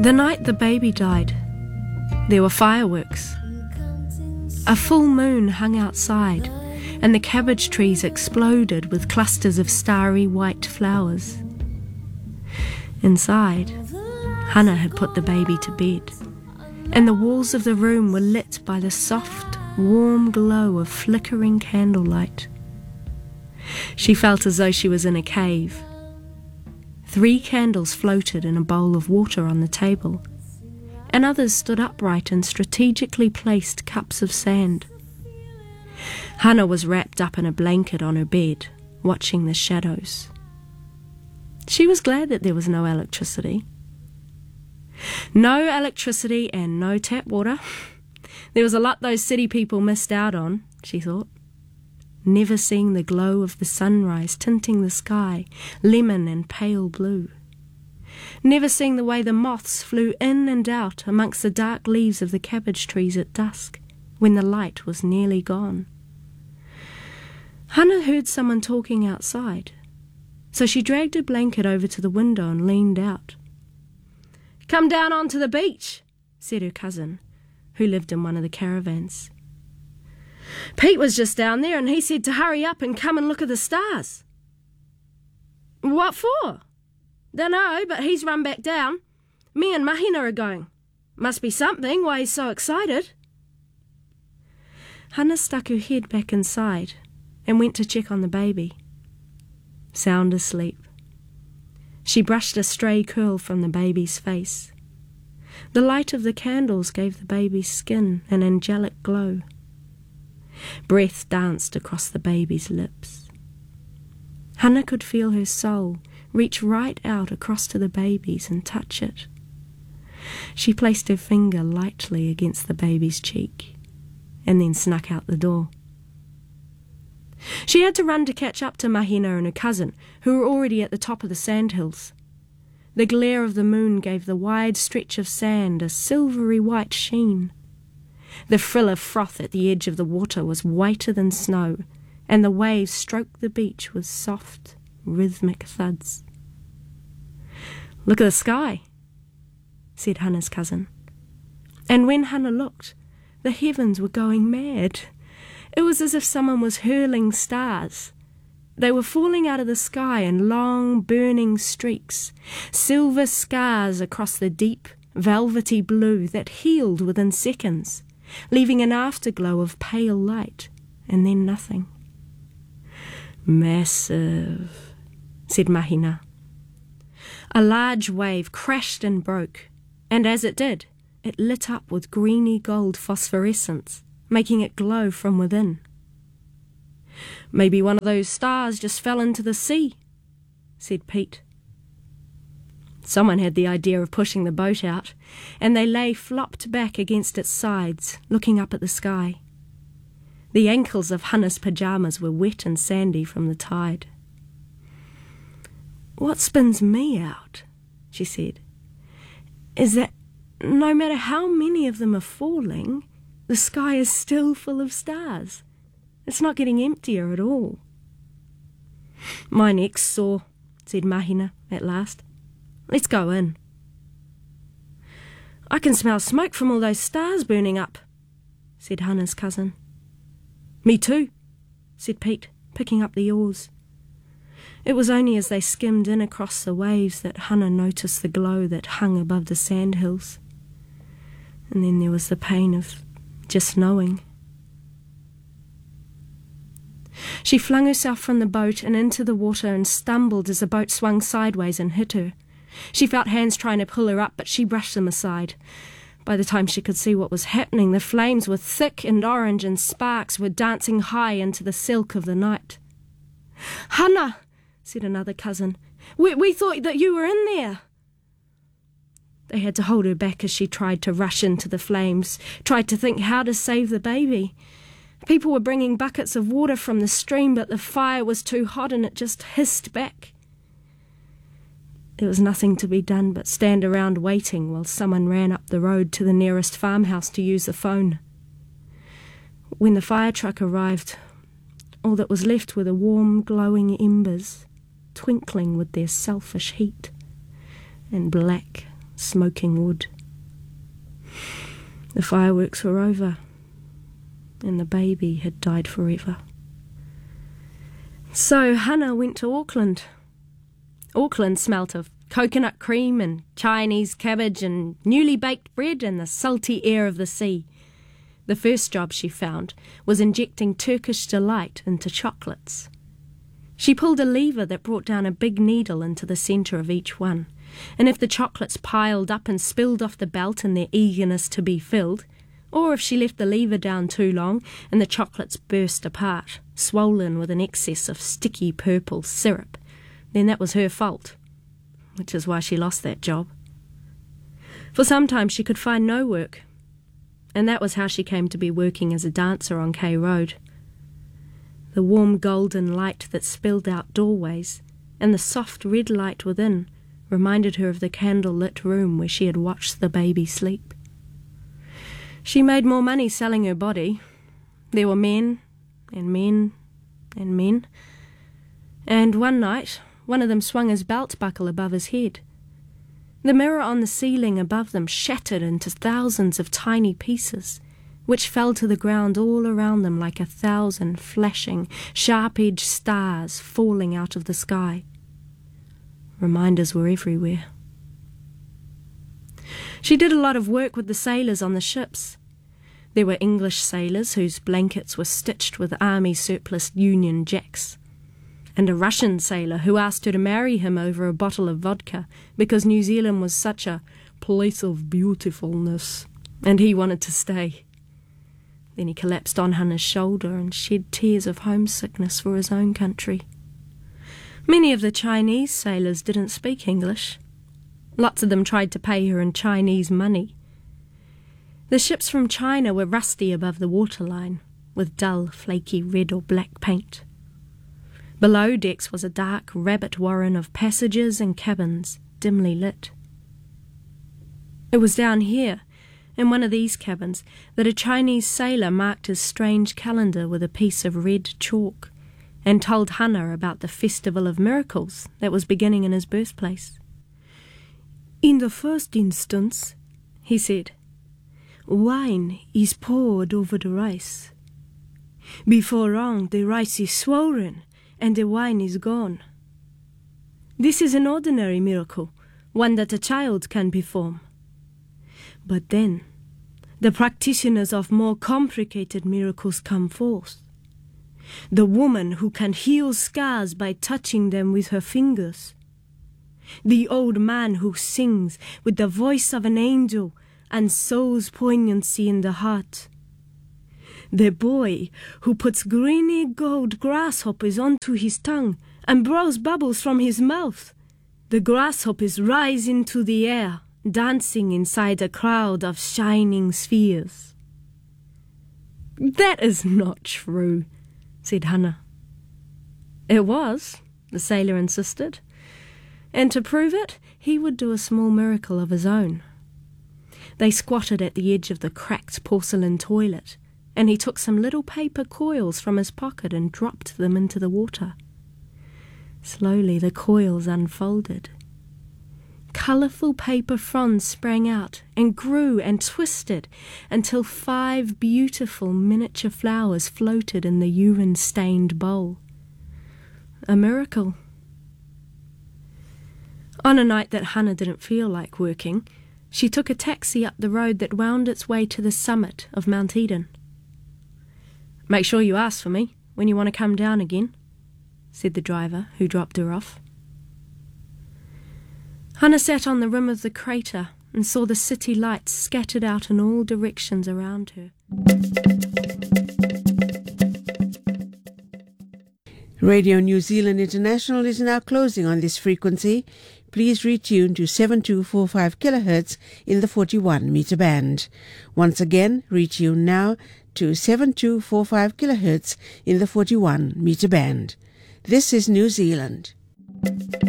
The night the baby died, there were fireworks. A full moon hung outside, and the cabbage trees exploded with clusters of starry white flowers. Inside, Hannah had put the baby to bed, and the walls of the room were lit by the soft, warm glow of flickering candlelight. She felt as though she was in a cave. 3 candles floated in a bowl of water on the table, and others stood upright in strategically placed cups of sand. Hannah was wrapped up in a blanket on her bed, watching the shadows. She was glad that there was no electricity. No electricity and no tap water. There was a lot those city people missed out on, she thought. Never seeing the glow of the sunrise tinting the sky lemon and pale blue. Never seeing the way the moths flew in and out amongst the dark leaves of the cabbage trees at dusk, when the light was nearly gone. Hannah heard someone talking outside, so she dragged her blanket over to the window and leaned out. "Come down onto the beach," said her cousin, who lived in one of the caravans. "Pete was just down there and he said to hurry up and come and look at the stars." "What for?" "Dunno, but he's run back down. Me and Mahina are going. Must be something, why he's so excited." Hannah stuck her head back inside and went to check on the baby. Sound asleep. She brushed a stray curl from the baby's face. The light of the candles gave the baby's skin an angelic glow. Breath danced across the baby's lips. Hannah could feel her soul reach right out across to the baby's and touch it. She placed her finger lightly against the baby's cheek and then snuck out the door. She had to run to catch up to Mahina and her cousin, who were already at the top of the sandhills. The glare of the moon gave the wide stretch of sand a silvery white sheen. The frill of froth at the edge of the water was whiter than snow, and the waves stroked the beach with soft, rhythmic thuds. "Look at the sky," said Hannah's cousin. And when Hannah looked, the heavens were going mad. It was as if someone was hurling stars. They were falling out of the sky in long, burning streaks, silver scars across the deep, velvety blue that healed within seconds, leaving an afterglow of pale light, and then nothing. "Massive," said Mahina. A large wave crashed and broke, and as it did, it lit up with greeny gold phosphorescence, making it glow from within. "Maybe one of those stars just fell into the sea," said Pete. Someone had the idea of pushing the boat out, and they lay flopped back against its sides, looking up at the sky. The ankles of Hannah's pyjamas were wet and sandy from the tide. "What spins me out," she said, "is that no matter how many of them are falling, the sky is still full of stars. It's not getting emptier at all." "My neck's sore," said Mahina at last. "Let's go in." "I can smell smoke from all those stars burning up," said Hannah's cousin. "Me too," said Pete, picking up the oars. It was only as they skimmed in across the waves that Hannah noticed the glow that hung above the sandhills. And then there was the pain of just knowing. She flung herself from the boat and into the water and stumbled as the boat swung sideways and hit her. She felt hands trying to pull her up, but she brushed them aside. By the time she could see what was happening, the flames were thick and orange and sparks were dancing high into the silk of the night. "Hannah," said another cousin, we thought that you were in there." They had to hold her back as she tried to rush into the flames, tried to think how to save the baby. People were bringing buckets of water from the stream, but the fire was too hot and it just hissed back. There was nothing to be done but stand around waiting while someone ran up the road to the nearest farmhouse to use the phone. When the fire truck arrived, all that was left were the warm, glowing embers, twinkling with their selfish heat, and black, smoking wood. The fireworks were over, and the baby had died forever. So Hannah went to Auckland. Auckland smelt of coconut cream and Chinese cabbage and newly baked bread and the salty air of the sea. The first job she found was injecting Turkish delight into chocolates. She pulled a lever that brought down a big needle into the centre of each one, and if the chocolates piled up and spilled off the belt in their eagerness to be filled, or if she left the lever down too long and the chocolates burst apart, swollen with an excess of sticky purple syrup, then that was her fault, which is why she lost that job. For some time she could find no work, and that was how she came to be working as a dancer on K Road. The warm golden light that spilled out doorways and the soft red light within reminded her of the candle-lit room where she had watched the baby sleep. She made more money selling her body. There were men and men and men. And one night, one of them swung his belt buckle above his head. The mirror on the ceiling above them shattered into thousands of tiny pieces, which fell to the ground all around them like 1,000 flashing, sharp-edged stars falling out of the sky. Reminders were everywhere. She did a lot of work with the sailors on the ships. There were English sailors whose blankets were stitched with army surplus Union Jacks, and a Russian sailor who asked her to marry him over a bottle of vodka because New Zealand was such a place of beautifulness, and he wanted to stay. Then he collapsed on Hannah's shoulder and shed tears of homesickness for his own country. Many of the Chinese sailors didn't speak English. Lots of them tried to pay her in Chinese money. The ships from China were rusty above the waterline, with dull, flaky red or black paint. Below decks was a dark rabbit warren of passages and cabins, dimly lit. It was down here, in one of these cabins, that a Chinese sailor marked his strange calendar with a piece of red chalk and told Hannah about the Festival of Miracles that was beginning in his birthplace. "In the first instance," he said, "wine is poured over the rice. Before long, the rice is swollen and the wine is gone. This is an ordinary miracle, one that a child can perform. But then, the practitioners of more complicated miracles come forth. The woman who can heal scars by touching them with her fingers. The old man who sings with the voice of an angel and sows poignancy in the heart. The boy who puts greeny gold grasshoppers onto his tongue and blows bubbles from his mouth. The grasshoppers rise into the air, dancing inside a crowd of shining spheres." "That is not true," said Hannah. "It was," the sailor insisted, and to prove it, he would do a small miracle of his own. They squatted at the edge of the cracked porcelain toilet, and he took some little paper coils from his pocket and dropped them into the water. Slowly the coils unfolded. Colourful paper fronds sprang out and grew and twisted until 5 beautiful miniature flowers floated in the urine-stained bowl. A miracle. On a night that Hannah didn't feel like working, she took a taxi up the road that wound its way to the summit of Mount Eden. "Make sure you ask for me when you want to come down again," said the driver who dropped her off. Hannah sat on the rim of the crater and saw the city lights scattered out in all directions around her. Radio New Zealand International is now closing on this frequency. Please retune to 7245 kHz in the 41 meter band. Once again, retune now to 7245 kHz in the 41 meter band. This is New Zealand.